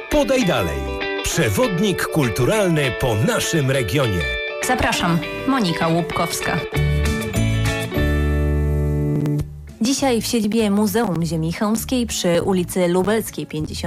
Podaj dalej. Przewodnik kulturalny po naszym regionie. Zapraszam, Monika Łupkowska. Dzisiaj w siedzibie Muzeum Ziemi Chełmskiej przy ulicy Lubelskiej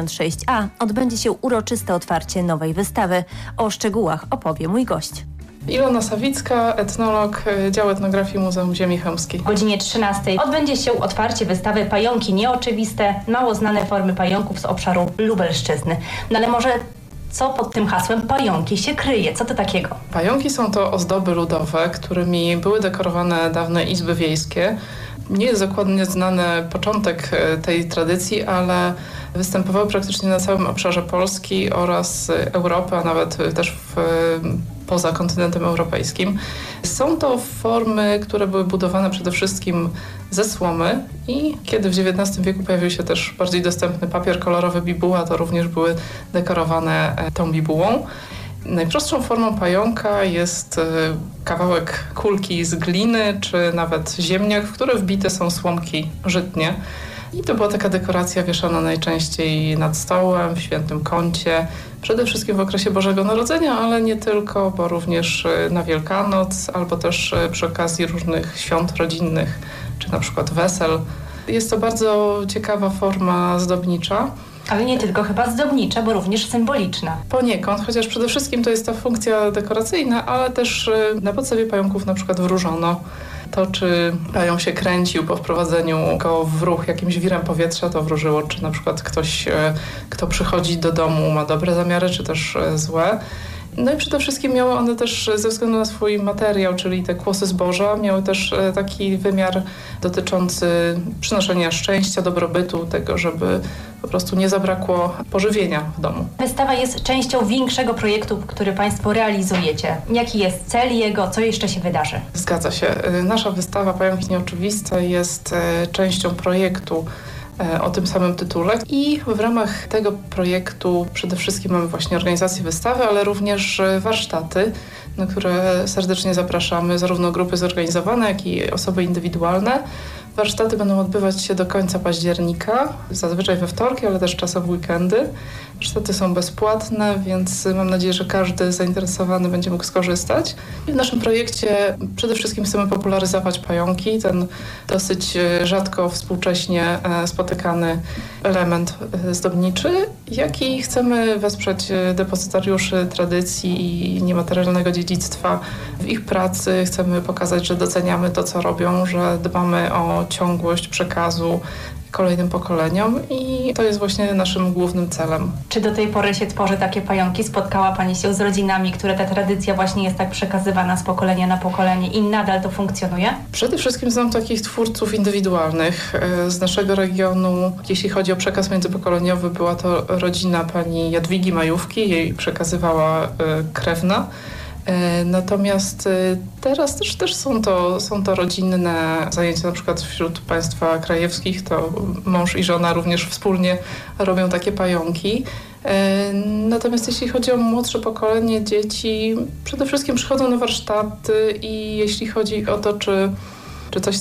56A odbędzie się uroczyste otwarcie nowej wystawy. O szczegółach opowie mój gość. Ilona Sawicka, etnolog, Dział Etnografii Muzeum Ziemi Chełmskiej. O godzinie 13 odbędzie się otwarcie wystawy Pająki nieoczywiste, mało znane formy pająków z obszaru Lubelszczyzny. No ale może co pod tym hasłem pająki się kryje? Co to takiego? Pająki są to ozdoby ludowe, którymi były dekorowane dawne izby wiejskie. Nie jest dokładnie znany początek tej tradycji, ale występowały praktycznie na całym obszarze Polski oraz Europy, a nawet też poza kontynentem europejskim. Są to formy, które były budowane przede wszystkim ze słomy i kiedy w XIX wieku pojawił się też bardziej dostępny papier kolorowy bibuła, to również były dekorowane tą bibułą. Najprostszą formą pająka jest kawałek kulki z gliny, czy nawet ziemniak, w które wbite są słomki żytnie. I to była taka dekoracja wieszana najczęściej nad stołem, w świętym kącie, przede wszystkim w okresie Bożego Narodzenia, ale nie tylko, bo również na Wielkanoc, albo też przy okazji różnych świąt rodzinnych, czy na przykład wesel. Jest to bardzo ciekawa forma zdobnicza. Ale nie tylko chyba zdobnicza, bo również symboliczna. Poniekąd, chociaż przede wszystkim to jest ta funkcja dekoracyjna, ale też na podstawie pająków na przykład wróżono. To, czy pająk się kręcił po wprowadzeniu go w ruch jakimś wirem powietrza, to wróżyło, czy na przykład ktoś, kto przychodzi do domu, ma dobre zamiary, czy też złe. No i przede wszystkim miały one też ze względu na swój materiał, czyli te kłosy zboża, miały też taki wymiar dotyczący przynoszenia szczęścia, dobrobytu, tego, żeby po prostu nie zabrakło pożywienia w domu. Wystawa jest częścią większego projektu, który Państwo realizujecie. Jaki jest cel jego? Co jeszcze się wydarzy? Zgadza się. Nasza wystawa Pająki Nieoczywiste jest częścią projektu o tym samym tytule i w ramach tego projektu przede wszystkim mamy właśnie organizację wystawy, ale również warsztaty, na które serdecznie zapraszamy zarówno grupy zorganizowane, jak i osoby indywidualne. Warsztaty będą odbywać się do końca października, zazwyczaj we wtorki, ale też czasem w weekendy. Warsztaty są bezpłatne, więc mam nadzieję, że każdy zainteresowany będzie mógł skorzystać. W naszym projekcie przede wszystkim chcemy popularyzować pająki, ten dosyć rzadko współcześnie spotykany element zdobniczy, jak i chcemy wesprzeć depozytariuszy tradycji i niematerialnego dziedzictwa w ich pracy. Chcemy pokazać, że doceniamy to, co robią, że dbamy o ciągłość przekazu kolejnym pokoleniom i to jest właśnie naszym głównym celem. Czy do tej pory się tworzy takie pająki? Spotkała Pani się z rodzinami, które ta tradycja właśnie jest tak przekazywana z pokolenia na pokolenie i nadal to funkcjonuje? Przede wszystkim znam takich twórców indywidualnych z naszego regionu. Jeśli chodzi o przekaz międzypokoleniowy, była to rodzina pani Jadwigi Majówki, jej przekazywała krewna. Natomiast teraz też są to rodzinne zajęcia, na przykład wśród państwa krajewskich, to mąż i żona również wspólnie robią takie pająki. Natomiast jeśli chodzi o młodsze pokolenie dzieci, przede wszystkim przychodzą na warsztaty i jeśli chodzi o to, czy coś